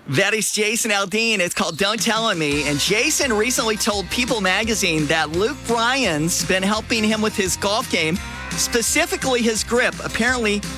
That is Jason Aldean. It's called Don't Tell On Me. And Jason recently told People magazine that Luke Bryan's been helping him with his golf game, specifically his grip. Apparently,